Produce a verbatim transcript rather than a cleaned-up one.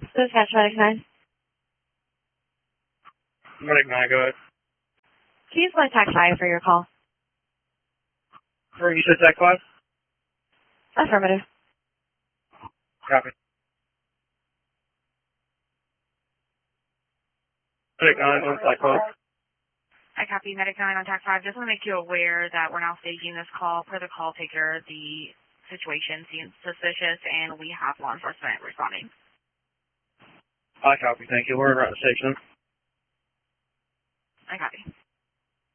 Dispatch Medic nine. Medic nine, go ahead. Can you use my tax five for your call? Where you said tech five? Affirmative. Copy. Medic nine, on tech five. I copy Medic nine on tax five. Just want to make you aware that we're now staging this call per the call taker. The situation seems suspicious, and we have law enforcement responding. I copy, thank you. We're around the station. I copy.